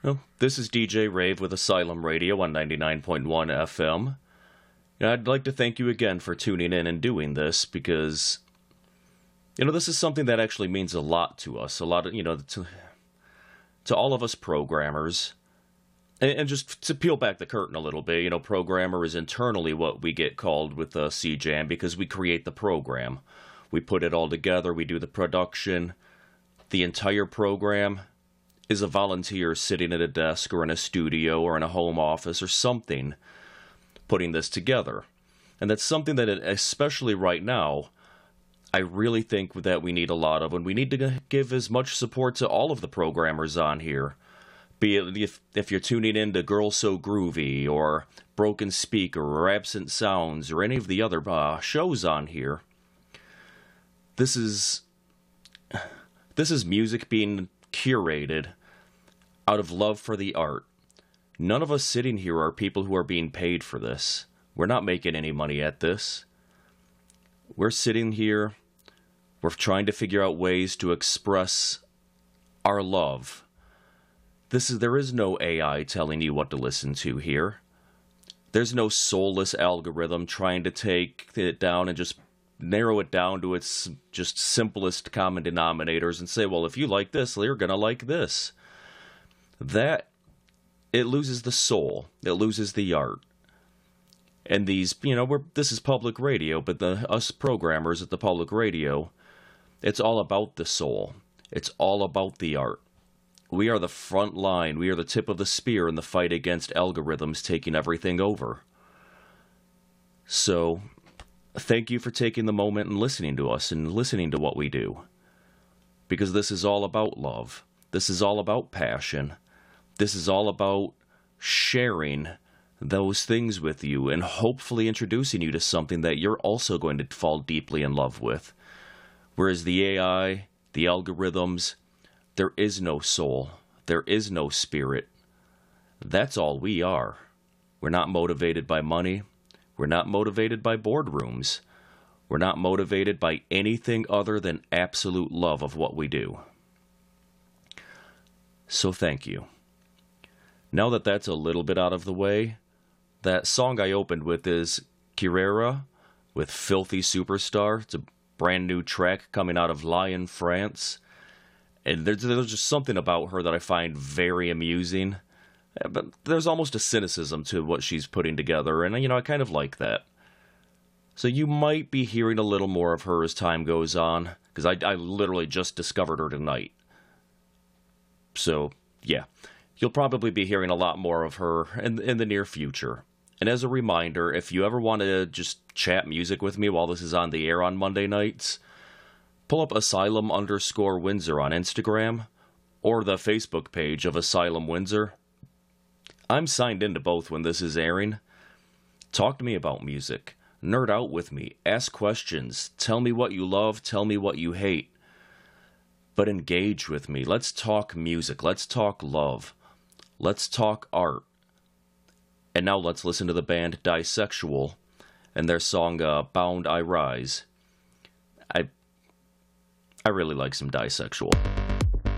Well, this is DJ Rave with Asylum Radio on 99.1 FM. I'd like to thank you again for tuning in and doing this because, this is something that actually means a lot to us. A lot of, to all of us programmers. And just to peel back the curtain a little bit, programmer is internally what we get called with CJAM because we create the program. We put it all together, we do the production. The entire program is a volunteer sitting at a desk or in a studio or in a home office or something putting this together. And that's something that, especially right now, I really think that we need a lot of, and we need to give as much support to all of the programmers on here. Be it if you're tuning in to Girl So Groovy or Broken Speaker or Absent Sounds or any of the other shows on here. This is music being curated out of love for the art. None of us sitting here are people who are being paid for this. We're not making any money at this. We're sitting here, we're trying to figure out ways to express our love. There is no AI telling you what to listen to here. There's no soulless algorithm trying to take it down and just narrow it down to its just simplest common denominators and say, well, if you like this, you're going to like this. It loses the soul. It loses the art. And these, this is public radio, but us programmers at the public radio, it's all about the soul. It's all about the art. We are the front line. We are the tip of the spear in the fight against algorithms taking everything over. So, thank you for taking the moment and listening to us and listening to what we do. Because this is all about love. This is all about passion. This is all about sharing those things with you and hopefully introducing you to something that you're also going to fall deeply in love with. Whereas the AI, the algorithms, there is no soul. There is no spirit. That's all we are. We're not motivated by money. We're not motivated by boardrooms. We're not motivated by anything other than absolute love of what we do. So thank you. Now that that's a little bit out of the way, that song I opened with is Kirera with Filthy Superstar. It's a brand new track coming out of Lyon, France. And there's just something about her that I find very amusing. But there's almost a cynicism to what she's putting together, and I kind of like that. So you might be hearing a little more of her as time goes on, because I literally just discovered her tonight. So, yeah. You'll probably be hearing a lot more of her in the near future. And as a reminder, if you ever want to just chat music with me while this is on the air on Monday nights, pull up Asylum_Windsor on Instagram, or the Facebook page of Asylum Windsor. I'm signed into both when this is airing. Talk to me about music. Nerd out with me. Ask questions. Tell me what you love. Tell me what you hate. But engage with me. Let's talk music. Let's talk love. Let's talk art. And now let's listen to the band Disexual and their song Bound I Rise. I really like some Disexual.